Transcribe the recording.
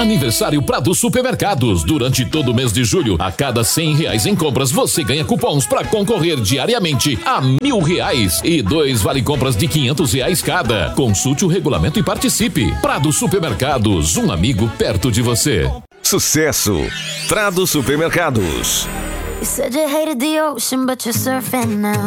Aniversário Prado Supermercados. Durante todo o mês de julho, a cada R$100 em compras, você ganha cupons para concorrer diariamente a R$1.000 e 2 vale-compras de R$500 cada. Consulte o regulamento e participe. Prado Supermercados, um amigo perto de você. Sucesso! Prado Supermercados. You said you hated the ocean, but you're surfing now.